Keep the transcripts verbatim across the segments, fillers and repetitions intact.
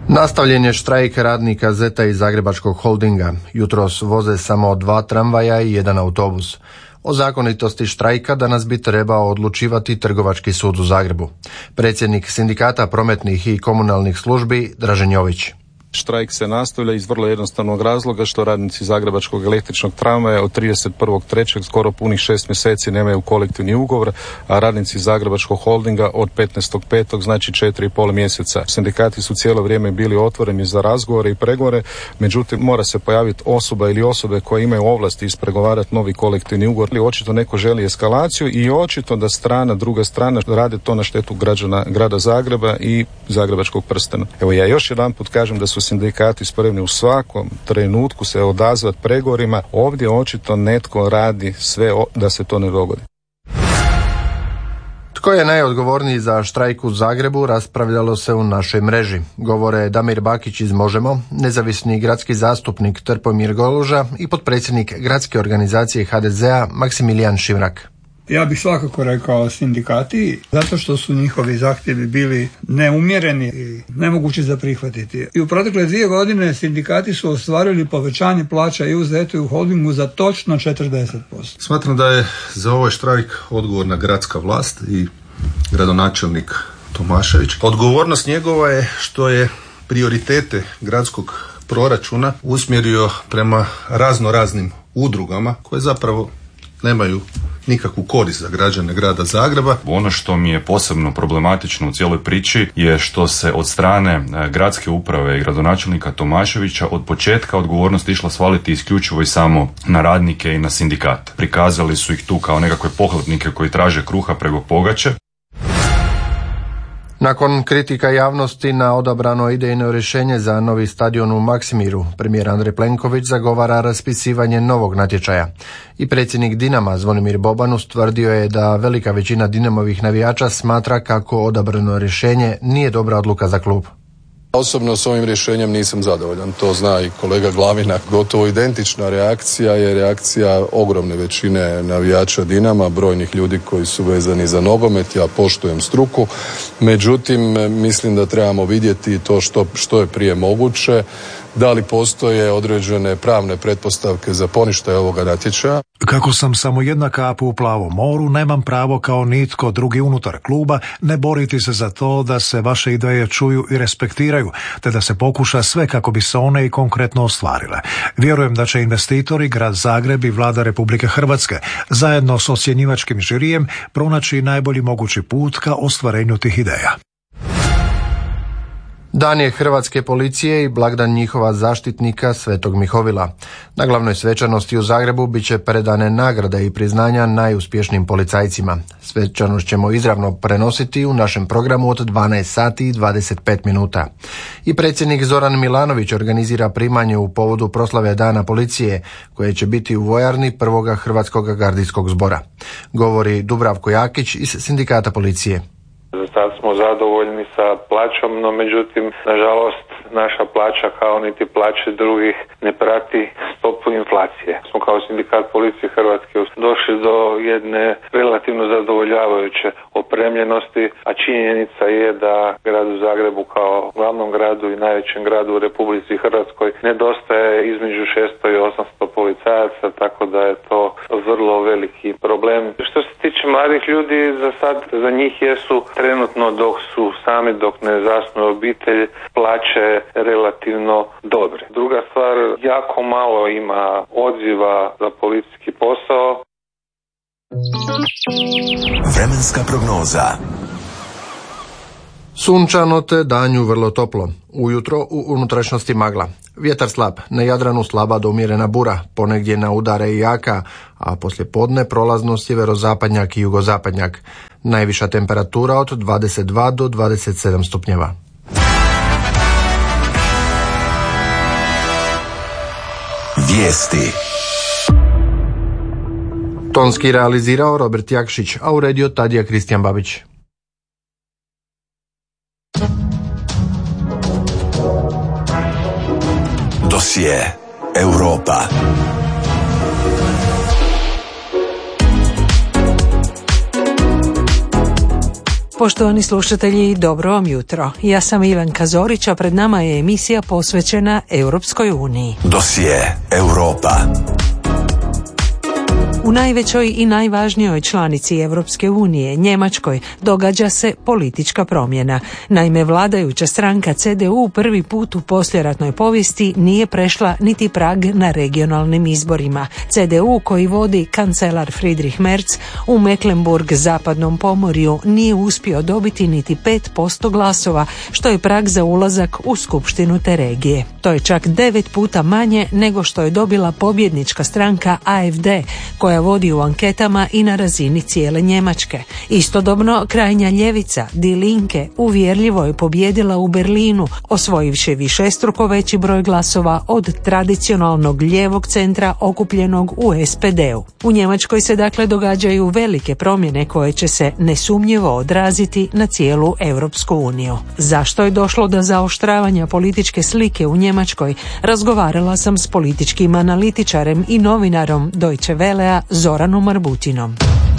Nastavljen je štrajk radnika Zeta iz Zagrebačkog holdinga. Jutros voze samo dva tramvaja i jedan autobus. O zakonitosti štrajka danas bi trebao odlučivati Trgovački sud u Zagrebu. Predsjednik Sindikata prometnih i komunalnih službi Dražen Jović. Štrajk se nastavlja iz vrlo jednostavnog razloga što radnici Zagrebačkog električnog tramvaja od trideset prvog trećeg skoro punih šest mjeseci nemaju kolektivni ugovor, a radnici Zagrebačkog holdinga od petnaestog petog znači četiri i pol mjeseca. Sindikati su cijelo vrijeme bili otvoreni za razgovore i pregovore, međutim mora se pojaviti osoba ili osobe koje imaju ovlasti ispregovarati novi kolektivni ugovor. Očito neko želi eskalaciju i očito da strana, druga strana rade to na štetu građana grada Zagreba i Zagrebačkog prstena. Evo ja još jedanput kažem da su sindikati spremni u svakom trenutku se odazvati pregovorima. Ovdje očito netko radi sve da se to ne dogodi. Tko je najodgovorniji za štrajk u Zagrebu raspravljalo se u našoj mreži. Govore Damir Bakić iz Možemo, nezavisni gradski zastupnik Trpomir Goluža i potpredsjednik gradske organizacije ha de zea Maksimilijan Šimrak. Ja bih svakako rekao sindikati, zato što su njihovi zahtjevi bili neumjereni i nemogući za prihvatiti. I u protekle dvije godine sindikati su ostvarili povećanje plaća i u Zetu i u holdingu za točno četrdeset posto. Smatram da je za ovaj štrajk odgovorna gradska vlast i gradonačelnik Tomašević. Odgovornost njegova je što je prioritete gradskog proračuna usmjerio prema razno raznim udrugama koje zapravo nemaju nikakvu korist za građane grada Zagreba. Ono što mi je posebno problematično u cijeloj priči je što se od strane gradske uprave i gradonačelnika Tomaševića od početka odgovornost išla svaliti isključivo i samo na radnike i na sindikat. Prikazali su ih tu kao nekakve pohlepnike koji traže kruha preko pogače. Nakon kritika javnosti na odabrano idejno rješenje za novi stadion u Maksimiru, premijer Andrej Plenković zagovara raspisivanje novog natječaja. I predsjednik Dinama Zvonimir Boban ustvrdio je da velika većina Dinamovih navijača smatra kako odabrano rješenje nije dobra odluka za klub. Osobno s ovim rješenjem nisam zadovoljan, to zna i kolega Glavina. Gotovo identična reakcija je reakcija ogromne većine navijača Dinama, brojnih ljudi koji su vezani za nogomet. Ja poštujem struku, međutim mislim da trebamo vidjeti to što, što je prije moguće. Da li postoje određene pravne pretpostavke za poništaj ovoga natječaja? Kako sam samo jedna kap u plavom moru, nemam pravo kao nitko drugi unutar kluba ne boriti se za to da se vaše ideje čuju i respektiraju, te da se pokuša sve kako bi se one i konkretno ostvarile. Vjerujem da će investitori, grad Zagreb i vlada Republike Hrvatske zajedno s ocjenjivačkim žirijem pronaći najbolji mogući put ka ostvarenju tih ideja. Dan je hrvatske policije i blagdan njihova zaštitnika Svetog Mihovila. Na glavnoj svečanosti u Zagrebu bit će predane nagrade i priznanja najuspješnijim policajcima. Svečanost ćemo izravno prenositi u našem programu od dvanaest sati i dvadeset pet minuta. I predsjednik Zoran Milanović organizira primanje u povodu proslave Dana policije, koje će biti u vojarni prvoga Hrvatskog gardijskog zbora. Govori Dubravko Jakić iz Sindikata policije. Za sad smo zadovoljni sa plaćom, no međutim, nažalost, naša plaća kao niti plaće drugih ne prati stopu inflacije. Smo kao Sindikat policije Hrvatske došli do jedne relativno zadovoljavajuće opremljenosti, a činjenica je da gradu Zagrebu kao glavnom gradu i najvećem gradu u Republici Hrvatskoj nedostaje između šesto i osamsto policajaca, tako da je to vrlo veliki problem. Što se tiče mladih ljudi, za sad za njih jesu trenutno dok su sami, dok ne zasnuju obitelj, plaće relativno dobre. Druga stvar, jako malo ima odziva za policijski posao. Vremenska prognoza. Sunčano te danju vrlo toplo. Ujutro u unutrašnjosti magla. Vjetar slab, na Jadranu slaba do umjerena bura, ponegdje na udare i jaka, a poslije podne prolazno sjeverozapadnjak i jugozapadnjak. Najviša temperatura od dvadeset dva do dvadeset sedam stupnjeva. Vijesti. Tonski realizirao Robert Jakšić, a uredio Tadija Kristijan Babić. Dosije Europa. Poštovani slušatelji, dobro vam jutro. Ja sam Ivanka Zorić, a pred nama je emisija posvećena Europskoj uniji. Dosije Europa. U najvećoj i najvažnijoj članici Europske unije, Njemačkoj, događa se politička promjena. Naime, vladajuća stranka C D U prvi put u poslijeratnoj povijesti nije prešla niti prag na regionalnim izborima. C D U, koji vodi kancelar Friedrich Merz, u Mecklenburg zapadnom Pomorju nije uspio dobiti niti pet posto glasova, što je prag za ulazak u skupštinu te regije. To je čak devet puta manje nego što je dobila pobjednička stranka A F D, koja vodi u anketama i na razini cijele Njemačke. Istodobno, krajnja ljevica Die Linke uvjerljivo je pobijedila u Berlinu, osvojivši višestruko veći broj glasova od tradicionalnog lijevog centra okupljenog u S P D-u. U Njemačkoj se dakle događaju velike promjene koje će se nesumnjivo odraziti na cijelu Europsku uniju. Zašto je došlo do zaoštravanja političke slike u Njemačkoj? Razgovarala sam s političkim analitičarem i novinarom Deutsche Wellea Zoranom Marbutinom.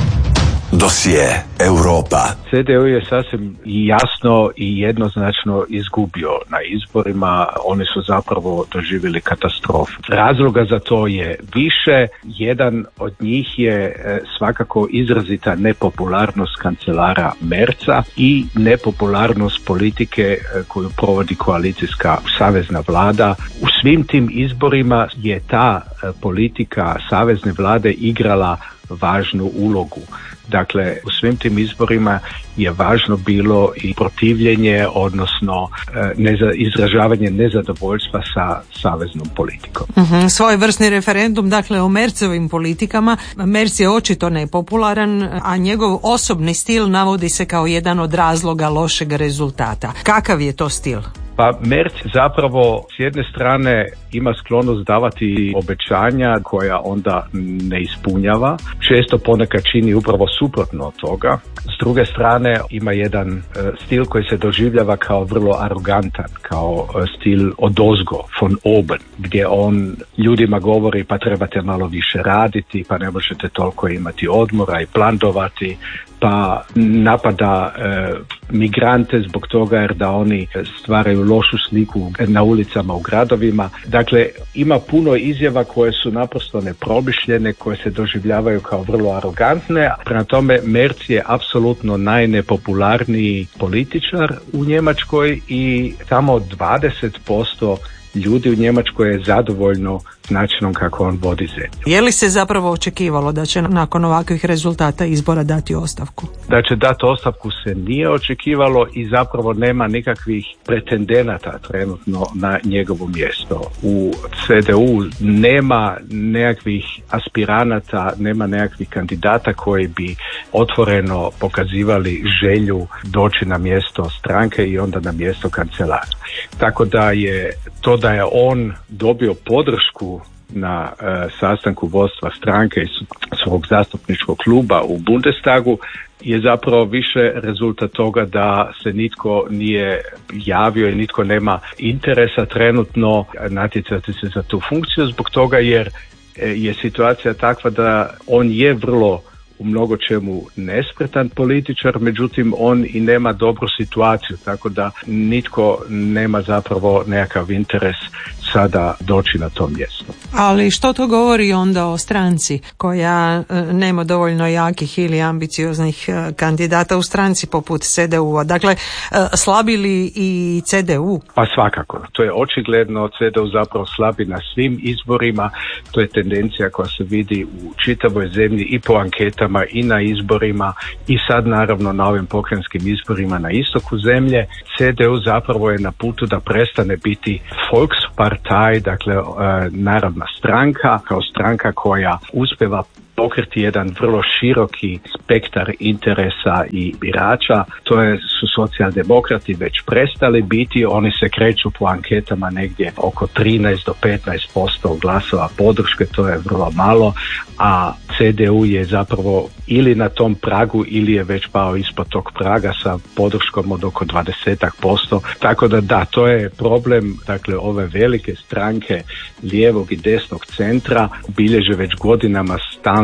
Dosije Europa. C D U je sasvim jasno i jednoznačno izgubio na izborima. Oni su zapravo doživjeli katastrofu. Razloga za to je više. Jedan od njih je svakako izrazita nepopularnost kancelara Merza i nepopularnost politike koju provodi koalicijska savezna vlada. U svim tim izborima je ta politika savezne vlade igrala važnu ulogu. Dakle, u svim tim izborima je važno bilo i protivljenje, odnosno neza, izražavanje nezadovoljstva sa saveznom politikom. Uh-huh. Svojevrsni referendum, dakle, o Merzovim politikama. Merz je očito nepopularan, a njegov osobni stil navodi se kao jedan od razloga lošeg rezultata. Kakav je to stil? Pa Merz zapravo s jedne strane ima sklonost davati obećanja koja onda ne ispunjava. Često ponekad čini upravo suprotno od toga. S druge strane ima jedan e, stil koji se doživljava kao vrlo arogantan, kao e, stil odozgo, von oben, gdje on ljudima govori pa trebate malo više raditi, pa ne možete toliko imati odmora i plandovati, pa napada e, migrante zbog toga jer da oni stvaraju lošu sliku na ulicama u gradovima. Dakle, ima puno izjava koje su naprosto nepromišljene, koje se doživljavaju kao vrlo arogantne. Prema tome, Merz je apsolutno najnepopularniji političar u Njemačkoj i samo dvadeset posto ljudi u Njemačkoj je zadovoljno načinom kako on vodi zemlju. Je li se zapravo očekivalo da će nakon ovakvih rezultata izbora dati ostavku? Da će dati ostavku se nije očekivalo i zapravo nema nikakvih pretendenata trenutno na njegovo mjesto. U C D U nema nekakvih aspiranata, nema nekakvih kandidata koji bi otvoreno pokazivali želju doći na mjesto stranke i onda na mjesto kancelara. Tako da je to da je on dobio podršku na e, sastanku vodstva stranke i svog zastupničkog kluba u Bundestagu je zapravo više rezultat toga da se nitko nije javio i nitko nema interesa trenutno natjecati se za tu funkciju zbog toga jer e, je situacija takva da on je vrlo u mnogo čemu nespretan političar, međutim on i nema dobru situaciju, tako da nitko nema zapravo nekakav interes sada doći na to mjesto. Ali što to govori onda o stranci koja nema dovoljno jakih ili ambicioznih kandidata u stranci poput C D U-a? Dakle, slabi li i C D U? Pa svakako. To je očigledno. C D U zapravo slabi na svim izborima. To je tendencija koja se vidi u čitavoj zemlji i po anketama i na izborima i sad naravno na ovim pokrajinskim izborima na istoku zemlje. C D U zapravo je na putu da prestane biti Volkspartei, dakle narodna stranka, kao stranka koja uspjeva pokriti jedan vrlo široki spektar interesa i birača. To je, su socijaldemokrati već prestali biti, oni se kreću po anketama negdje oko trinaest do petnaest posto glasova podrške, to je vrlo malo, a C D U je zapravo ili na tom pragu ili je već pao ispod tog praga sa podrškom od oko dvadeset posto. Tako da da, to je problem, dakle ove velike stranke lijevog i desnog centra bilježe već godinama stalni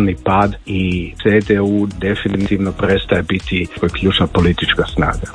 daljnji pad i C D U definitivno prestaje biti ključna politička snaga.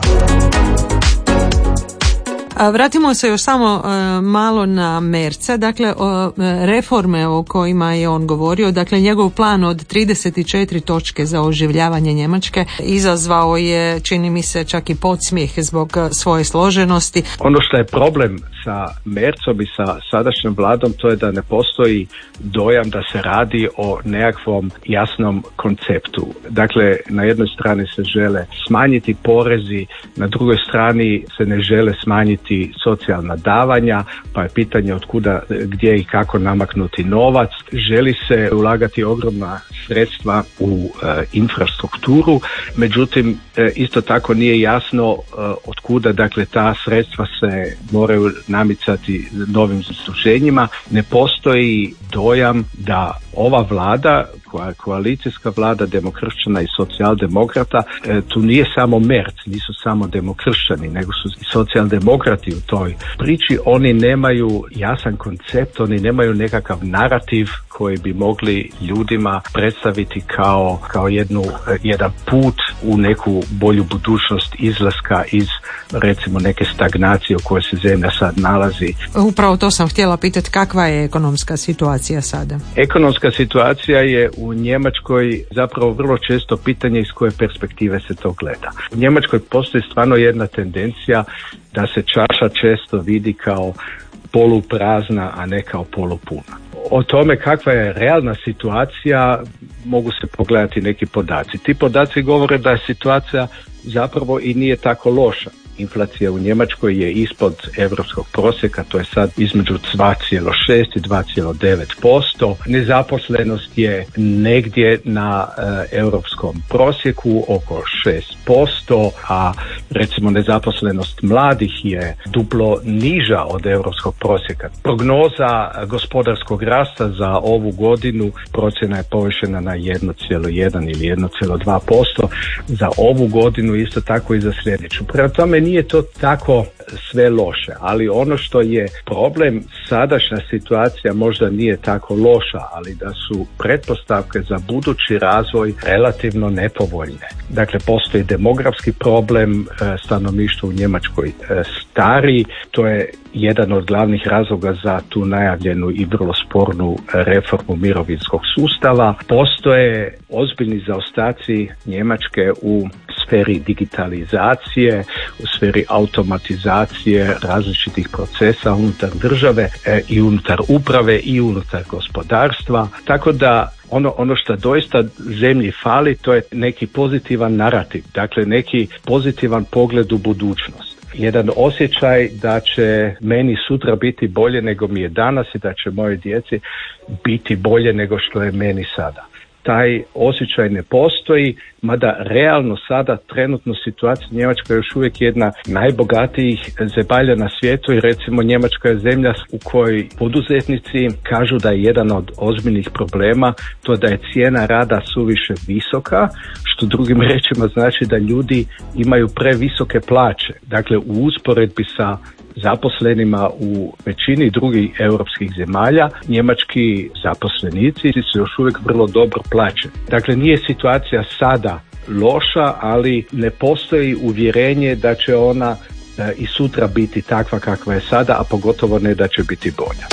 Vratimo se još samo uh, malo na Merza, dakle o, uh, reforme o kojima je on govorio, dakle njegov plan od trideset četiri točke za oživljavanje Njemačke izazvao je, čini mi se, čak i podsmijeh zbog svoje složenosti. Ono što je problem sa Merzom i sa sadašnjom vladom, to je da ne postoji dojam da se radi o nekakvom jasnom konceptu. Dakle, na jednoj strani se žele smanjiti porezi, na drugoj strani se ne žele smanjiti socijalna davanja, pa je pitanje od kuda, gdje i kako namaknuti novac. Želi se ulagati ogromna sredstva u e, infrastrukturu, međutim e, isto tako nije jasno e, od kuda, dakle, ta sredstva se moraju namicati novim zaduženjima. Ne postoji dojam da ova vlada, koja je koalicijska vlada demokršćana i socijaldemokrata, e, tu nije samo Merz, nisu samo demokršćani, nego su i socijaldemokrati u toj priči. Oni nemaju jasan koncept, oni nemaju nekakav narativ koji bi mogli ljudima predstaviti kao, kao jednu, jedan put u neku bolju budućnost izlaska iz, recimo, neke stagnacije u kojoj se zemlja sad nalazi. Upravo to sam htjela pitati, kakva je ekonomska situacija sada? Ekonomska situacija je u Njemačkoj zapravo vrlo često pitanje iz koje perspektive se to gleda. U Njemačkoj postoji stvarno jedna tendencija da se čaša često vidi kao poluprazna, a ne kao polupuna. O tome kakva je realna situacija mogu se pogledati neki podaci. Ti podaci govore da je situacija zapravo i nije tako loša. Inflacija u Njemačkoj je ispod europskog prosjeka, to je sad između dva zarez šest i dva zarez devet posto. Nezaposlenost je negdje na e, europskom prosjeku oko šest posto, a recimo nezaposlenost mladih je duplo niža od europskog prosjeka. Prognoza gospodarskog rasta za ovu godinu procjena je povišena na jedan zarez jedan ili jedan zarez dva posto za ovu godinu, isto tako i za sljedeću. Prema tome nije to tako sve loše, ali ono što je problem, sadašnja situacija možda nije tako loša, ali da su pretpostavke za budući razvoj relativno nepovoljne. Dakle, postoji demografski problem, stanovništvo u Njemačkoj stari, to je jedan od glavnih razloga za tu najavljenu i vrlo spornu reformu mirovinskog sustava. Postoje ozbiljni zaostaci Njemačke u sferi digitalizacije, u sferi automatizacije različitih procesa unutar države e, i unutar uprave i unutar gospodarstva. Tako da ono, ono što doista zemlji fali, to je neki pozitivan narativ, dakle neki pozitivan pogled u budućnost. Jedan osjećaj da će meni sutra biti bolje nego mi je danas i da će moje djeci biti bolje nego što je meni sada. Taj osjećaj ne postoji, mada realno sada trenutno situacija Njemačka je još uvijek jedna najbogatijih zemalja na svijetu i recimo Njemačka je zemlja u kojoj poduzetnici kažu da je jedan od ozbiljnih problema to da je cijena rada suviše visoka, što drugim rečima znači da ljudi imaju previsoke plaće. Dakle, u usporedbi sa zaposlenima u većini drugih europskih zemalja, njemački zaposlenici su još uvijek vrlo dobro plaćeni. Dakle, nije situacija sada loša, ali ne postoji uvjerenje da će ona e, i sutra biti takva kakva je sada, a pogotovo ne da će biti bolja.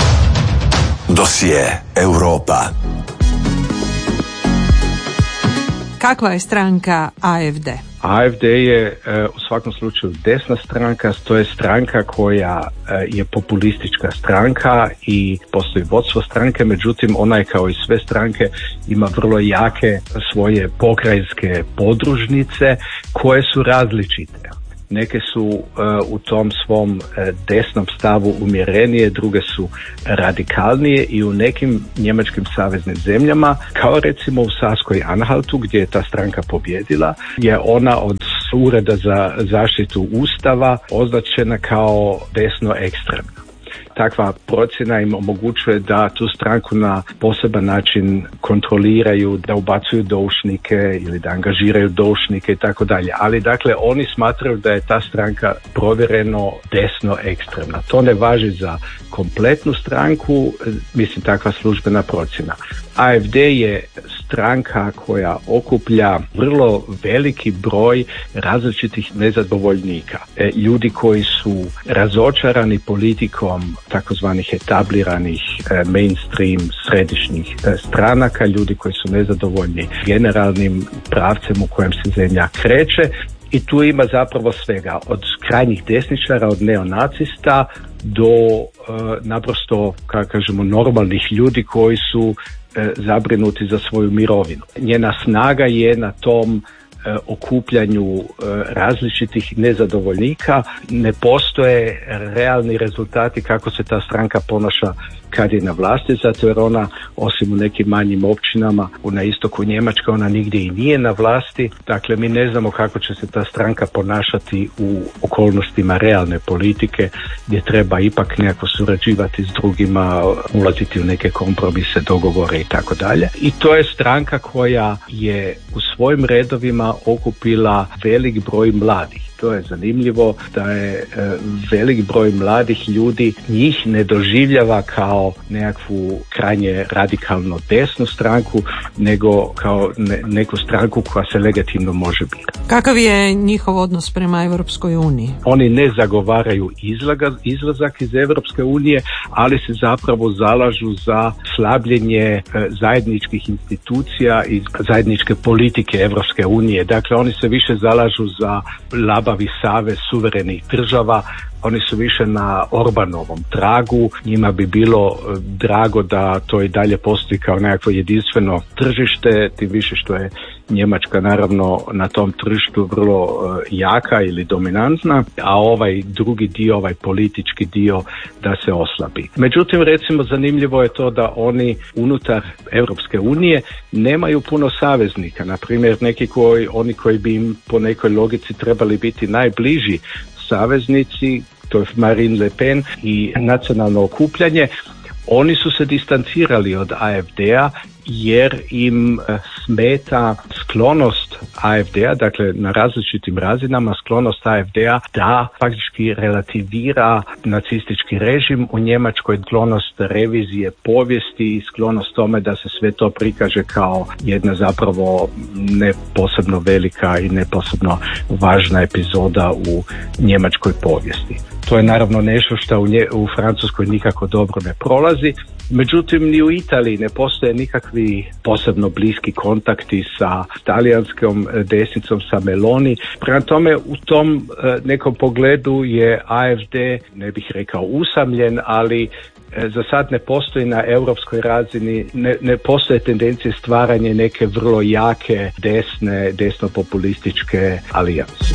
Dosije Europa. Kakva je stranka A F D? A F D je e, u svakom slučaju desna stranka, to je stranka koja e, je populistička stranka i postoji vodstvo stranke, međutim ona je kao i sve stranke ima vrlo jake svoje pokrajinske podružnice koje su različite. Neke su uh, u tom svom uh, desnom stavu umjerenije, druge su radikalnije i u nekim njemačkim saveznim zemljama, kao recimo u Saskoj Anhaltu gdje je ta stranka pobjedila, je ona od Ureda za zaštitu Ustava označena kao desno ekstremna. Takva procjena im omogućuje da tu stranku na poseban način kontroliraju, da ubacuju doušnike ili da angažiraju doušnike i tako dalje. Ali dakle oni smatraju da je ta stranka provjereno desno ekstremna. To ne važi za kompletnu stranku, mislim takva službena procjena. A F D je stranka koja okuplja vrlo veliki broj različitih nezadovoljnika. E, ljudi koji su razočarani politikom takozvanih etabliranih e, mainstream središnjih e, stranaka, ljudi koji su nezadovoljni generalnim pravcem u kojem se zemlja kreće. I tu ima zapravo svega, od krajnjih desničara, od neonacista do e, naprosto, kako kažemo, normalnih ljudi koji su e, zabrinuti za svoju mirovinu. Njena snaga je na tom e, okupljanju e, različitih nezadovoljnika. Ne postoje realni rezultati kako se ta stranka ponaša kad je na vlasti, zato jer ona, osim u nekim manjim općinama na istoku Njemačke, ona nigdje i nije na vlasti. Dakle, mi ne znamo kako će se ta stranka ponašati u okolnostima realne politike, gdje treba ipak nekako surađivati s drugima, ulaziti u neke kompromise, dogovore i tako dalje. I to je stranka koja je u svojim redovima okupila velik broj mladih. To je zanimljivo da je e, velik broj mladih ljudi njih ne doživljava kao nekakvu krajnje radikalno desnu stranku, nego kao ne, neku stranku koja se legitimno može birati. Kakav je njihov odnos prema Europskoj uniji? Oni ne zagovaraju izlaga, izlazak iz Europske unije, ali se zapravo zalažu za slabljenje e, zajedničkih institucija i zajedničke politike Europske unije. Dakle, oni se više zalažu za labavi savez suverenih država. Oni su više na Orbanovom tragu, njima bi bilo drago da to i dalje postoji kao nekakvo jedinstveno tržište, tim više što je Njemačka naravno na tom tržištu vrlo jaka ili dominantna, a ovaj drugi dio, ovaj politički dio da se oslabi. Međutim, recimo zanimljivo je to da oni unutar Europske unije nemaju puno saveznika, na primjer neki koji, oni koji bi im po nekoj logici trebali biti najbliži saveznici, to je Marine Le Pen i nacionalno okupljanje, oni su se distancirali od A F D-a jer im smeta sklonost A F D-a, dakle na različitim razinama sklonost A F D-a da faktički relativira nacistički režim u Njemačkoj, sklonost revizije povijesti i sklonost tome da se sve to prikaže kao jedna zapravo ne posebno velika i ne posebno važna epizoda u njemačkoj povijesti. To je naravno nešto što u, nje, u Francuskoj nikako dobro ne prolazi. Međutim, ni u Italiji ne postoje nikakvi posebno bliski kontakti sa talijanskom desnicom, sa Meloni. Prema tome, u tom nekom pogledu je A F D, ne bih rekao usamljen, ali za sad ne postoji na europskoj razini, ne, ne postoje tendencije stvaranje neke vrlo jake desne, desno-populističke alijanse.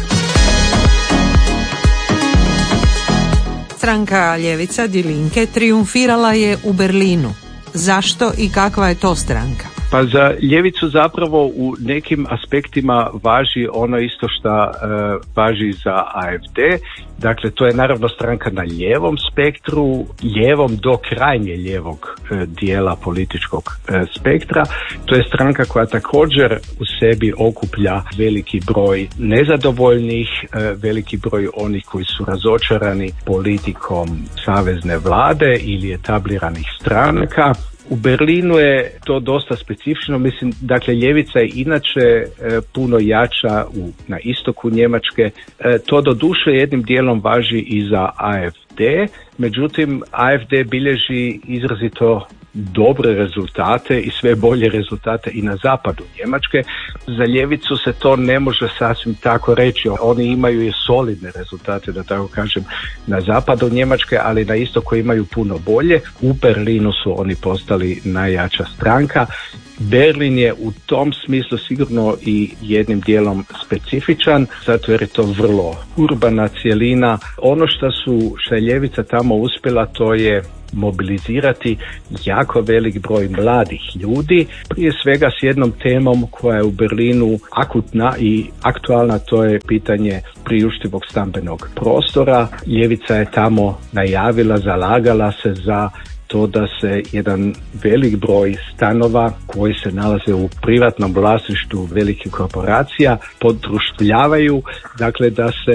Stranka Ljevica Die Linke triumfirala je u Berlinu. Zašto i kakva je to stranka? Pa za ljevicu zapravo u nekim aspektima važi ono isto što e, važi za A F D. Dakle, to je naravno stranka na lijevom spektru, lijevom do krajnje lijevog e, dijela političkog e, spektra. To je stranka koja također u sebi okuplja veliki broj nezadovoljnih, e, veliki broj onih koji su razočarani politikom savezne vlade ili etabliranih stranaka. U Berlinu je to dosta specifično, mislim, dakle ljevica je inače e, puno jača u, na istoku Njemačke, e, to doduše jednim dijelom važi i za A F D, međutim A F D bilježi izrazito dobre rezultate i sve bolje rezultate i na zapadu Njemačke. Za ljevicu se to ne može sasvim tako reći. Oni imaju i solidne rezultate, da tako kažem, na zapadu Njemačke, ali na istoku imaju puno bolje. U Berlinu su oni postali najjača stranka. Berlin je u tom smislu sigurno i jednim dijelom specifičan, zato jer je to vrlo urbana cjelina. Ono što su, što je ljevica tamo uspjela, to je mobilizirati jako velik broj mladih ljudi, prije svega s jednom temom koja je u Berlinu akutna i aktualna, to je pitanje priuštivog stambenog prostora. Ljevica je tamo najavila, zalagala se za to da se jedan velik broj stanova koji se nalaze u privatnom vlasništvu velikih korporacija podruštvljavaju, dakle da se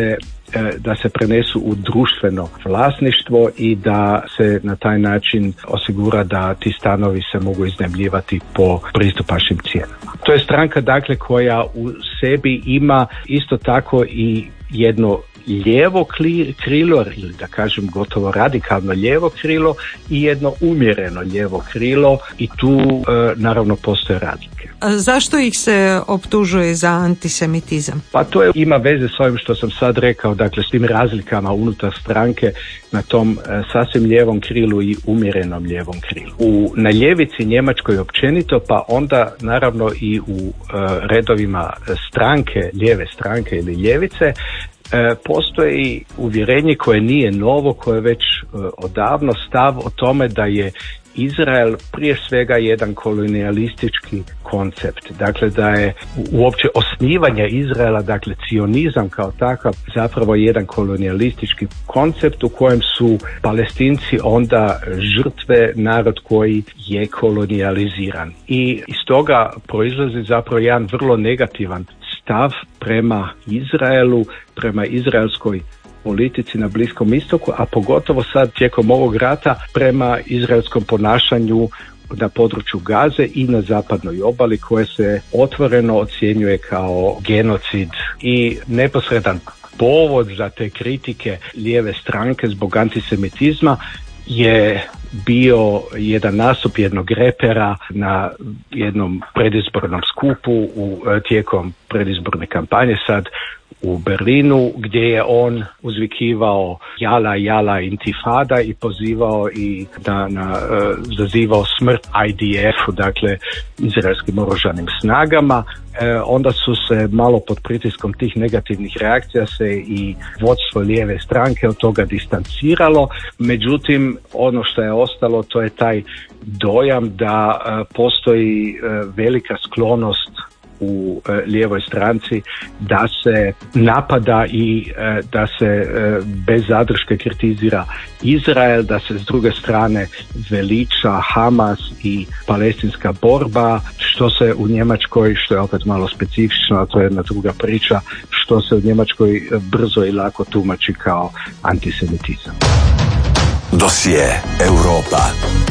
da se prenesu u društveno vlasništvo i da se na taj način osigura da ti stanovi se mogu iznajmljivati po pristupačnim cijenama. To je stranka dakle koja u sebi ima isto tako i jedno lijevo krilo, ili da kažem gotovo radikalno lijevo krilo i jedno umjereno lijevo krilo i tu e, naravno postoje razlike. A zašto ih se optužuje za antisemitizam? Pa to je, ima veze s ovim što sam sad rekao, dakle s tim razlikama unutar stranke na tom e, sasvim lijevom krilu i umjerenom lijevom krilu. U, na ljevici Njemačkoj općenito, pa onda naravno i u e, redovima stranke, lijeve stranke ili ljevice, E, postoji uvjerenje koje nije novo, koje je već e, odavno stav o tome da je Izrael prije svega jedan kolonijalistički koncept. Dakle, da je uopće osnivanje Izraela, dakle cionizam kao takav, zapravo jedan kolonijalistički koncept u kojem su Palestinci onda žrtve, narod koji je kolonijaliziran. I iz toga proizlazi zapravo jedan vrlo negativan stav prema Izraelu, prema izraelskoj politici na Bliskom istoku, a pogotovo sad tijekom ovog rata prema izraelskom ponašanju na području Gaze i na zapadnoj obali koje se otvoreno ocjenjuje kao genocid i neposredan povod za te kritike lijeve stranke zbog antisemitizma je bio jedan nastup jednog repera na jednom predizbornom skupu u tijekom predizborne kampanje sad u Berlinu, gdje je on uzvikivao jala, jala, intifada i pozivao i na, na uh, zazivao smrt I D F-u, dakle izraelskim oružanim snagama. E, onda su se malo pod pritiskom tih negativnih reakcija se i vodstvo lijeve stranke od toga distanciralo. Međutim, ono što je ostalo to je taj dojam da uh, postoji uh, velika sklonost u e, lijevoj stranci da se napada i e, da se e, bez zadrške kritizira Izrael, da se s druge strane veliča Hamas i palestinska borba, što se u Njemačkoj, što je opet malo specifično, a to je jedna druga priča, što se u Njemačkoj brzo i lako tumači kao antisemitizam. Dosije Europa.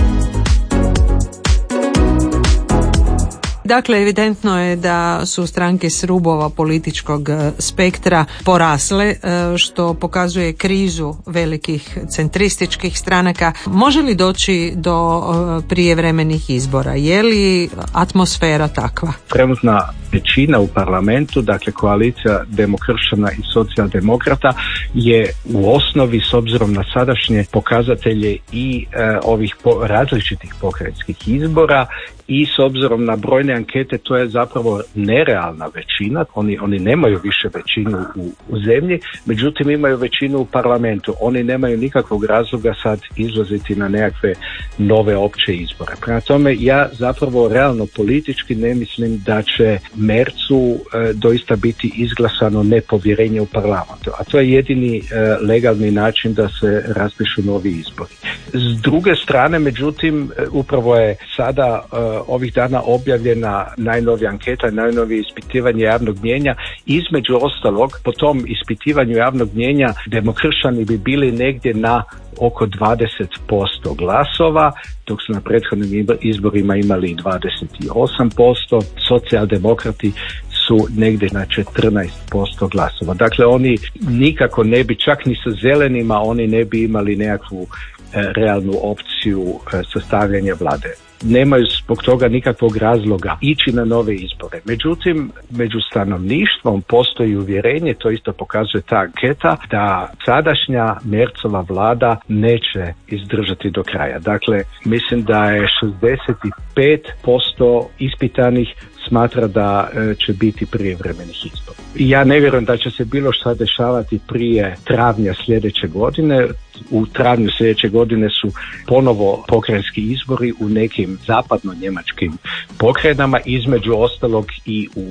Dakle, evidentno je da su stranke s rubova političkog spektra porasle, što pokazuje krizu velikih centrističkih stranaka. Može li doći do prijevremenih izbora? Je li atmosfera takva? Trenutna većina u parlamentu, dakle koalicija demokršćana i socijaldemokrata, je u osnovi s obzirom na sadašnje pokazatelje i e, ovih po, različitih pokrajinskih izbora i s obzirom na brojne ankete, to je zapravo nerealna većina. Oni, oni nemaju više većinu u, u zemlji, međutim imaju većinu u parlamentu. Oni nemaju nikakvog razloga sad izlaziti na nekakve nove opće izbore. Prema tome, ja zapravo realno politički ne mislim da će Mercu e, doista biti izglasano nepovjerenje u parlamentu. A to je jedini e, legalni način da se raspišu novi izbori. S druge strane, međutim, e, upravo je sada e, ovih dana objavljena najnovija anketa, najnovije ispitivanje javnog mnijenja. Između ostalog, po tom ispitivanju javnog mnijenja demokršćani bi bili negdje na oko dvadeset posto glasova, dok su na prethodnim izborima imali dvadeset osam posto, socijaldemokrati su negdje na četrnaest posto glasova. Dakle, oni nikako ne bi, čak ni sa zelenima, oni ne bi imali nekakvu e, realnu opciju e, sastavljanja vlade. Nemaju zbog toga nikakvog razloga ići na nove izbore. Međutim, među stanovništvom postoji uvjerenje, to isto pokazuje ta anketa, da sadašnja Mercova vlada neće izdržati do kraja. Dakle, mislim da je šezdeset pet posto ispitanih smatra da e, će biti prijevremenih izbora. Ja ne vjerujem da će se bilo šta dešavati prije travnja sljedeće godine. U travnju sljedeće godine su ponovo pokrajinski izbori u nekim zapadno-njemačkim pokrajinama, između ostalog i u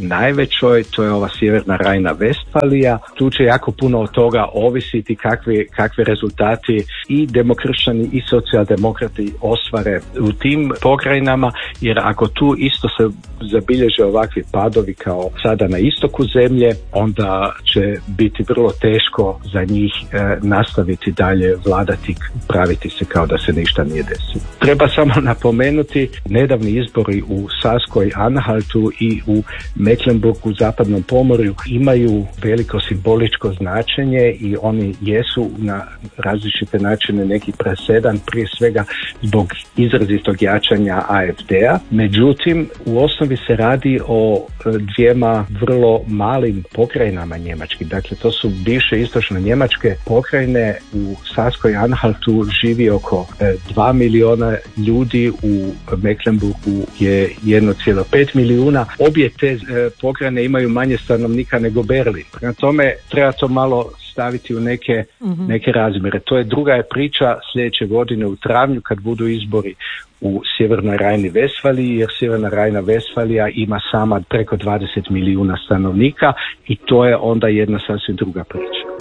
najvećoj, to je ova Sjeverna Rajna-Vestfalija. Tu će jako puno od toga ovisiti kakve, kakve rezultati i demokršćani i socijaldemokrati ostvare u tim pokrajinama, jer ako tu isto se zabilježe ovakvi padovi kao sada na istoku zemlje, onda će biti vrlo teško za njih e, nastaviti dalje vladati, praviti se kao da se ništa nije desilo. Treba samo napomenuti, nedavni izbori u Saskoj Anhaltu i u Mecklenburgu u zapadnom pomorju imaju veliko simboličko značenje i oni jesu na različite načine neki presedan, prije svega zbog izrazitog jačanja A F D-a. Međutim, u osnovi se radi o dvijema vrlo malim pokrajinama njemačkih. Dakle, to su bivše istočno njemačke pokrajine. U Saskoj Anhaltu živi oko dva milijuna ljudi, u Mecklenburgu je jedan zarez pet milijuna. Obje te pokrajine imaju manje stanovnika nego Berlin. Prema tome, treba to malo staviti u neke, mm-hmm. neke razmjere. To je druga je priča sljedeće godine u travnju kad budu izbori u Sjevernoj Rajni-Vestfaliji, jer Sjeverna Rajna-Vestfalija ima sama preko dvadeset milijuna stanovnika i to je onda jedna sasvim druga priča.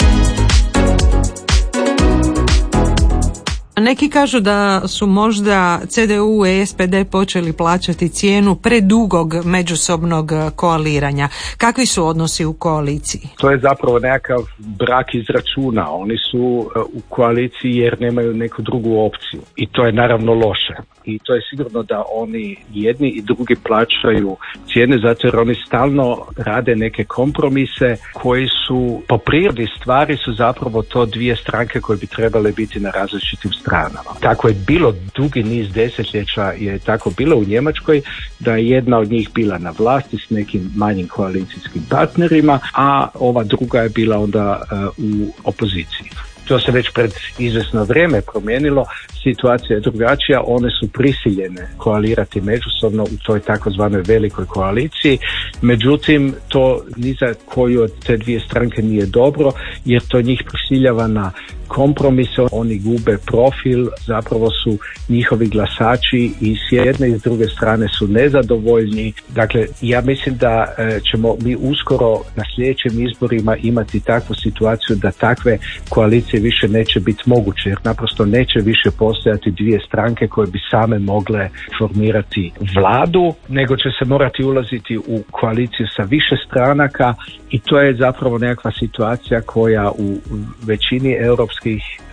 Neki kažu da su možda C D U i S P D počeli plaćati cijenu predugog međusobnog koaliranja. Kakvi su odnosi u koaliciji? To je zapravo nekakav brak izračuna. Oni su u koaliciji jer nemaju neku drugu opciju i to je naravno loše. I to je sigurno da oni jedni i drugi plaćaju cijene zato jer oni stalno rade neke kompromise koji su po prirodi stvari su zapravo to dvije stranke koje bi trebale biti na različitim stranama. Tako je bilo dugi niz desetljeća, je tako bilo u Njemačkoj da je jedna od njih bila na vlasti s nekim manjim koalicijskim partnerima, a ova druga je bila onda uh, u opoziciji. To se već pred izvjesno vrijeme promijenilo, situacija je drugačija, one su prisiljene koalirati međusobno u toj takozvanoj velikoj koaliciji, međutim to ni za koju od te dvije stranke nije dobro jer to njih prisiljava na kompromise, oni gube profil, zapravo su njihovi glasači i s jedne i s druge strane su nezadovoljni. Dakle, ja mislim da e, ćemo mi uskoro na sljedećim izborima imati takvu situaciju da takve koalicije više neće biti moguće, jer naprosto neće više postojati dvije stranke koje bi same mogle formirati vladu, nego će se morati ulaziti u koaliciju sa više stranaka i to je zapravo nekakva situacija koja u većini europskih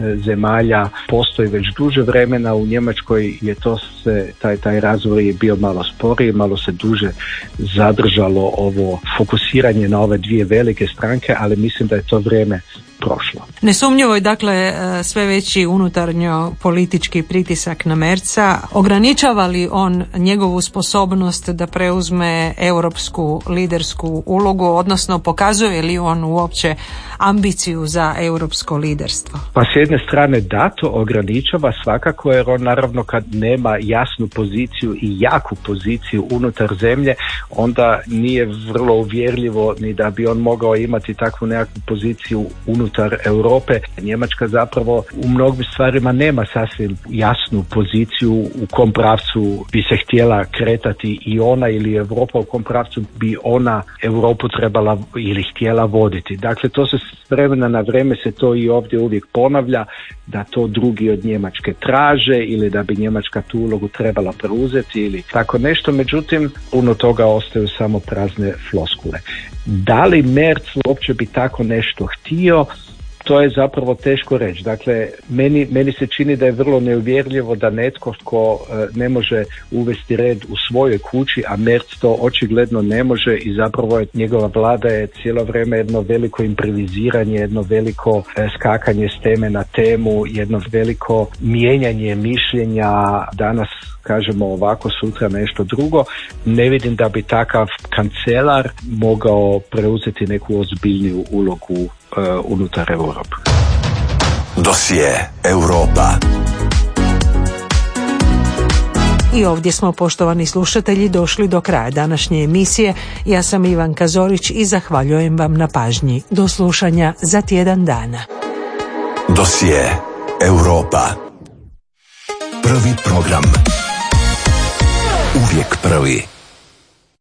zemalja postoji već duže vremena. U Njemačkoj je to se, taj, taj razvoj je bio malo sporiji, malo se duže zadržalo ovo fokusiranje na ove dvije velike stranke, ali mislim da je to vrijeme prošlo. Nesumnjivo je dakle sve veći unutarnjo politički pritisak na Merza. Ograničava li on njegovu sposobnost da preuzme europsku lidersku ulogu, odnosno pokazuje li on uopće ambiciju za europsko liderstvo? Pa s jedne strane da, to ograničava svakako, jer on naravno kad nema jasnu poziciju i jaku poziciju unutar zemlje, onda nije vrlo uvjerljivo ni da bi on mogao imati takvu nekakvu poziciju unutar Europe. Njemačka zapravo u mnogim stvarima nema sasvim jasnu poziciju u kom pravcu bi se htjela kretati i ona ili Europa, u kom pravcu bi ona Europu trebala ili htjela voditi. Dakle, to se s vremena na vrijeme se to i ovdje uvijek ponavlja, da to drugi od Njemačke traže ili da bi Njemačka tu ulogu trebala preuzeti ili tako nešto, međutim puno toga ostaju samo prazne floskule. Da li Merz uopće bi tako nešto htio? To je zapravo teško reći. Dakle, meni, meni se čini da je vrlo neuvjerljivo da netko tko e, ne može uvesti red u svojoj kući, a Merz to očigledno ne može i zapravo je, njegova vlada je cijelo vrijeme jedno veliko improviziranje, jedno veliko e, skakanje s teme na temu, jedno veliko mijenjanje mišljenja, danas kažemo ovako, sutra nešto drugo. Ne vidim da bi takav kancelar mogao preuzeti neku ozbiljniju ulogu uh, unutar Europe. Dosije Europa. I ovdje smo, poštovani slušatelji, došli do kraja današnje emisije. Ja sam Ivanka Zorić i zahvaljujem vam na pažnji. Do slušanja za tjedan dana. Dosije Europa. Prvi program. Uvijek prvi.